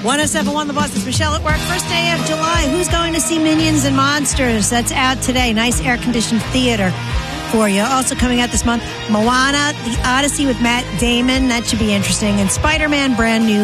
107.1 The Boss. It's Michelle at work. First day of July. Who's going to see Minions and Monsters? That's out today. Nice air-conditioned theater for you. Also coming out this month, Moana, The Odyssey with Matt Damon. That should be interesting. And Spider-Man, brand new